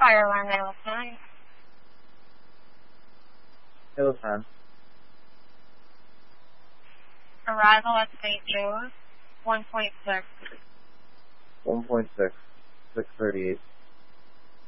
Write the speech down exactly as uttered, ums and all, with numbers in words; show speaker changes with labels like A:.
A: fire alarm now, time.
B: Hello, time.
A: Arrival at Saint Joe's, one point six.
B: one point six, six thirty-eight.